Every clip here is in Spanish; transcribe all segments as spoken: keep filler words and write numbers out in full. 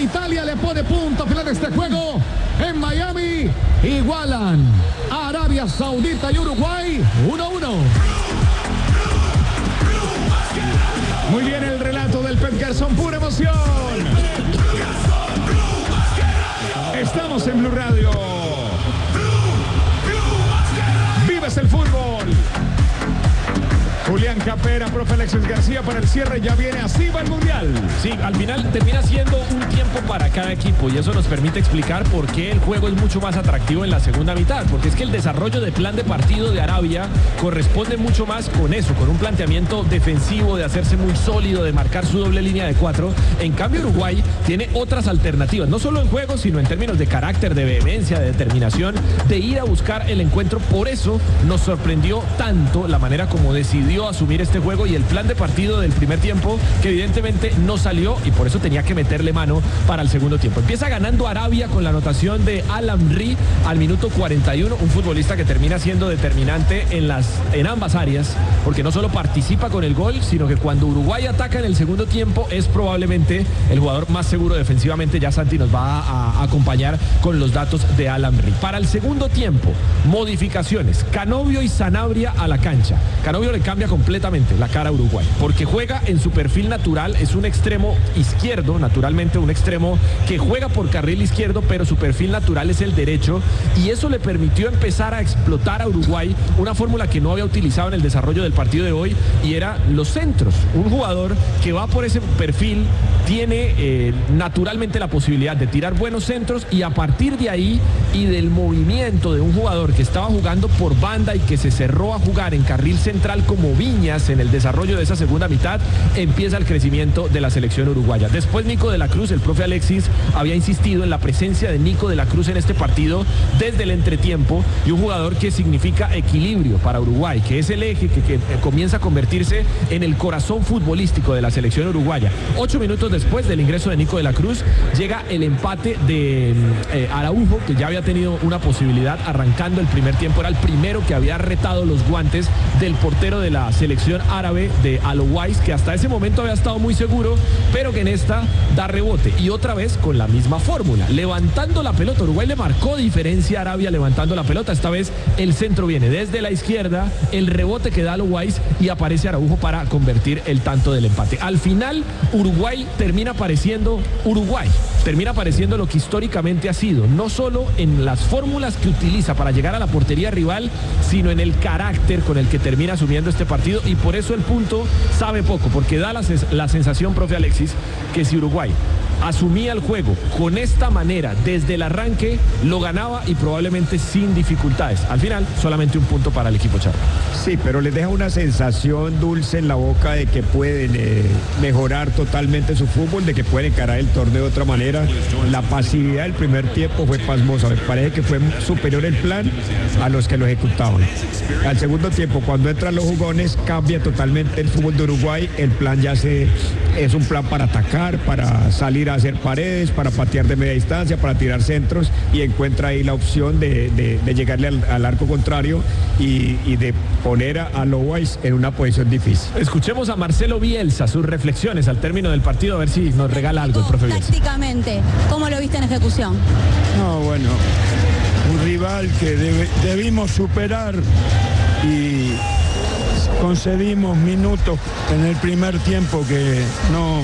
Italia le pone punto final a este juego. En Miami igualan Arabia Saudita y Uruguay uno a uno. Muy bien el relato del Pep Garzón, pura emoción. Estamos en Blue Radio. ¡Vives el fútbol! Julián Capera, profe Alexis García para el cierre, ya viene, así va el Mundial. Sí, al final termina siendo un tiempo para cada equipo y eso nos permite explicar por qué el juego es mucho más atractivo en la segunda mitad, porque es que el desarrollo de plan de partido de Arabia corresponde mucho más con eso, con un planteamiento defensivo, de hacerse muy sólido, de marcar su doble línea de cuatro. En cambio Uruguay tiene otras alternativas, no solo en juego, sino en términos de carácter, de vehemencia, de determinación, de ir a buscar el encuentro. Por eso nos sorprendió tanto la manera como decidió asumir este juego y el plan de partido del primer tiempo, que evidentemente no salió y por eso tenía que meterle mano para el segundo tiempo. Empieza ganando Arabia con la anotación de Al-Amri al minuto cuarenta y uno, un futbolista que termina siendo determinante en, las, en ambas áreas, porque no solo participa con el gol, sino que cuando Uruguay ataca en el segundo tiempo es probablemente el jugador más seguro defensivamente. Ya Santi nos va a, a acompañar con los datos de Al-Amri. Para el segundo tiempo, modificaciones, Canovio y Sanabria a la cancha. Canovio le cambia completamente la cara a Uruguay, porque juega en su perfil natural, es un extremo izquierdo, naturalmente un extremo que juega por carril izquierdo, pero su perfil natural es el derecho, y eso le permitió empezar a explotar a Uruguay una fórmula que no había utilizado en el desarrollo del partido de hoy, y era los centros. Un jugador que va por ese perfil tiene eh, naturalmente la posibilidad de tirar buenos centros, y a partir de ahí y del movimiento de un jugador que estaba jugando por banda y que se cerró a jugar en carril central como Viñas en el desarrollo de esa segunda mitad, empieza el crecimiento de la selección uruguaya. Después Nico de la Cruz, el profe Alexis había insistido en la presencia de Nico de la Cruz en este partido desde el entretiempo, y un jugador que significa equilibrio para Uruguay, que es el eje que, que comienza a convertirse en el corazón futbolístico de la selección uruguaya. Ocho minutos después del ingreso de Nico de la Cruz llega el empate de eh, Araujo, que ya había tenido una posibilidad arrancando el primer tiempo, era el primero que había retado los guantes del portero de la selección árabe de Al-Owais, que hasta ese momento había estado muy seguro, pero que en esta da rebote, y otra vez con la misma fórmula, levantando la pelota. Uruguay le marcó diferencia a Arabia levantando la pelota. Esta vez el centro viene desde la izquierda, el rebote que da Al-Owais y aparece Araujo para convertir el tanto del empate. Al final Uruguay termina pareciendo Uruguay, termina pareciendo lo que históricamente ha sido, no solo en las fórmulas que utiliza para llegar a la portería rival, sino en el carácter con el que termina asumiendo este partido, y por eso el punto sabe poco, porque da la, la sensación, profe Alexis, que si Uruguay asumía el juego con esta manera desde el arranque, lo ganaba y probablemente sin dificultades. Al final, solamente un punto para el equipo charro. Sí, pero les deja una sensación dulce en la boca de que pueden eh, mejorar totalmente su fútbol, de que pueden encarar el torneo de otra manera. La pasividad del primer tiempo fue pasmosa, me parece que fue superior el plan a los que lo ejecutaban. Al segundo tiempo, cuando entran los jugones, cambia totalmente el fútbol de Uruguay. El plan ya se es un plan para atacar, para salir a hacer paredes, para patear de media distancia, para tirar centros, y encuentra ahí la opción de, de, de llegarle al, al arco contrario y, y de poner a, a Al-Owais en una posición difícil. Escuchemos a Marcelo Bielsa, sus reflexiones al término del partido, a ver si nos regala algo el profe Bielsa. Tácticamente, ¿cómo lo viste en ejecución? No, bueno, un rival que debe, debimos superar, y concedimos minutos en el primer tiempo que no,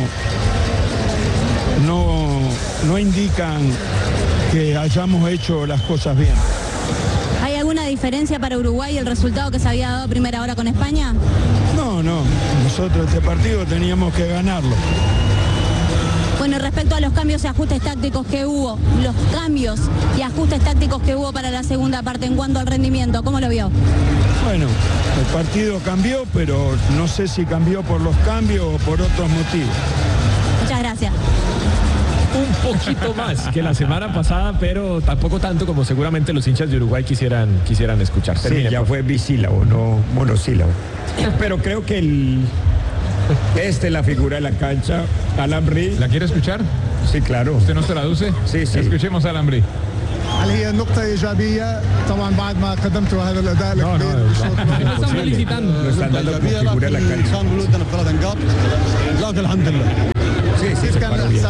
no, no indican que hayamos hecho las cosas bien. ¿Hay alguna diferencia para Uruguay el resultado que se había dado a primera hora con España? No, no, nosotros este partido teníamos que ganarlo. Bueno, respecto a los cambios y ajustes tácticos que hubo, los cambios y ajustes tácticos que hubo para la segunda parte en cuanto al rendimiento, ¿cómo lo vio? Bueno, el partido cambió, pero no sé si cambió por los cambios o por otros motivos. Muchas gracias. Un poquito más que la semana pasada, pero tampoco tanto como seguramente los hinchas de Uruguay quisieran, quisieran escuchar. Termine, sí, ya por... fue bisílabo, no monosílabo. Pero creo que el... Esta es la figura de la cancha, Al-Amri. ¿La quiere escuchar? Sí, claro. ¿Usted nos traduce? Sí, sí. Escuchemos a Al-Amri. هي نقطة إيجابية طبعا بعد ما قدمت هذا الأداء no, الكبير no, no, están felicitando. Lo están dando como figura de la cancha. لكن الحمد لله. Sí, sí, preparó bien.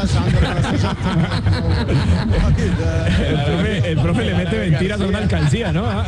El profe, el profe le mete mentiras a una alcancía, ¿no? ¿A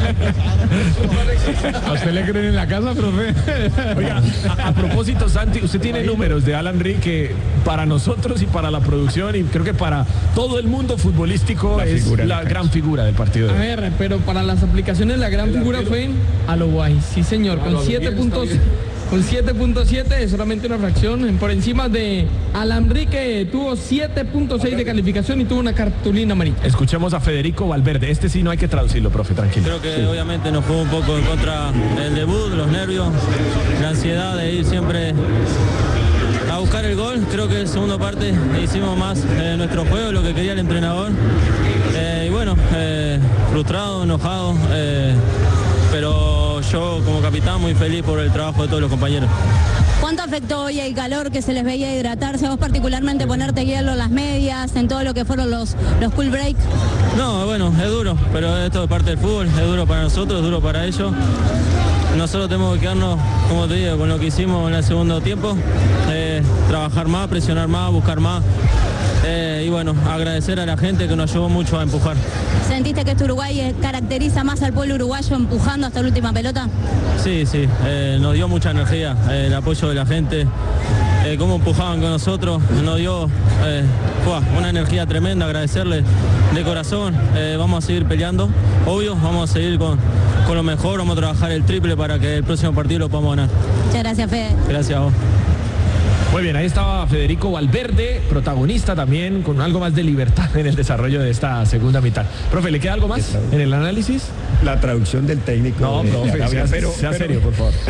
usted le creen en la casa, profe? Oiga, a, a propósito, Santi, usted tiene números de Alan Rique para nosotros y para la producción y creo que para todo el mundo futbolístico La es figura de la la gran figura del partido de A hoy. ver, pero para las aplicaciones la gran figura fue a lo guay, sí señor, con siete puntos. Con siete punto siete, solamente una fracción por encima de Alan Rique, tuvo siete punto seis de calificación y tuvo una cartulina amarilla. Escuchemos a Federico Valverde. Este sí no hay que traducirlo, profe, tranquilo. Creo que sí. Obviamente nos jugó un poco en contra del debut, los nervios, la ansiedad de ir siempre a buscar el gol. Creo que en la segunda parte hicimos más eh, nuestro juego, lo que quería el entrenador. Eh, y bueno, eh, frustrado, enojado, eh, pero yo como capitán muy feliz por el trabajo de todos los compañeros. ¿Cuánto afectó hoy el calor que se les veía hidratarse? Vos particularmente ponerte hielo en las medias, en todo lo que fueron los, los cool break. No, bueno, es duro, pero esto es parte del fútbol, es duro para nosotros, es duro para ellos. Nosotros tenemos que quedarnos, como te digo, con lo que hicimos en el segundo tiempo, eh, trabajar más, presionar más, buscar más. Eh, y bueno, agradecer a la gente que nos ayudó mucho a empujar. ¿Sentiste que este Uruguay caracteriza más al pueblo uruguayo empujando hasta la última pelota? Sí, sí, eh, nos dio mucha energía, eh, el apoyo de la gente, eh, cómo empujaban con nosotros, nos dio eh, una energía tremenda, agradecerles de corazón. Eh, vamos a seguir peleando, obvio, vamos a seguir con, con lo mejor, vamos a trabajar el triple para que el próximo partido lo podamos ganar. Muchas gracias, Fede. Gracias a vos. Muy bien, ahí estaba Federico Valverde, protagonista también, con algo más de libertad en el desarrollo de esta segunda mitad. Profe, ¿le queda algo más en el análisis? La traducción del técnico. No, de, profe, de Arabia, sea, pero, sea pero, serio, por favor.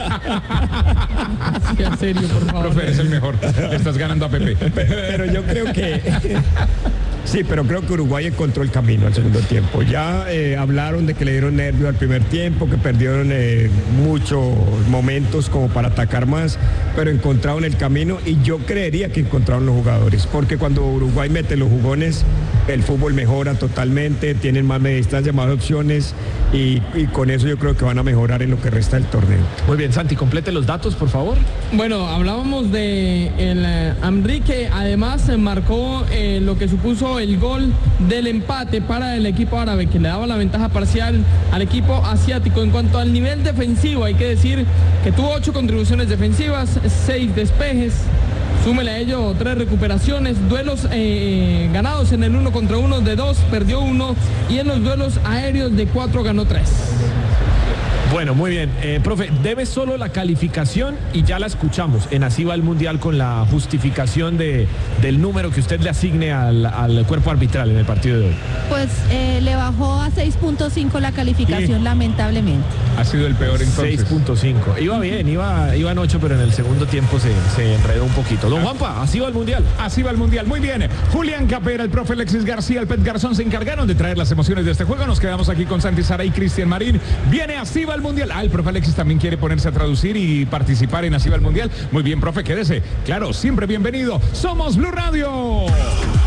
Sea serio, por favor. Profe, eres el mejor. Le estás ganando a Pepe. Pero yo creo que... Sí, pero creo que Uruguay encontró el camino al segundo tiempo. Ya eh, hablaron de que le dieron nervio al primer tiempo, que perdieron eh, muchos momentos como para atacar más, pero encontraron el camino y yo creería que encontraron los jugadores, porque cuando Uruguay mete los jugones, el fútbol mejora totalmente, tienen más media distancia, más opciones y, y con eso yo creo que van a mejorar en lo que resta del torneo. Muy bien, Santi, complete los datos, por favor. Bueno, hablábamos de el eh, Enrique, además eh, marcó eh, lo que supuso el gol del empate para el equipo árabe, que le daba la ventaja parcial al equipo asiático. En cuanto al nivel defensivo, hay que decir que tuvo ocho contribuciones defensivas, seis despejes, súmele a ello tres recuperaciones, duelos eh, ganados en el uno contra uno de dos, perdió uno, y en los duelos aéreos de cuatro ganó tres. Bueno, muy bien. Eh, profe, debe solo la calificación y ya la escuchamos. En Así va el Mundial con la justificación de, del número que usted le asigne al, al cuerpo arbitral en el partido de hoy. Pues eh, le bajó a seis punto cinco la calificación, Sí. lamentablemente. Ha sido el peor entonces. seis punto cinco. Iba bien, iba, iba en ocho, pero en el segundo tiempo se, se enredó un poquito. Don Juanpa, así va el Mundial. Así va el Mundial. Muy bien. Julián Capera, el profe Alexis García, el Pet Garzón se encargaron de traer las emociones de este juego. Nos quedamos aquí con Santi Saray y Cristian Marín. Viene Así va el Mundial. Ah, el profe Alexis también quiere ponerse a traducir y participar en Así va el Mundial. Muy bien, profe, quédese. Claro, siempre bienvenido. Somos Blue Radio.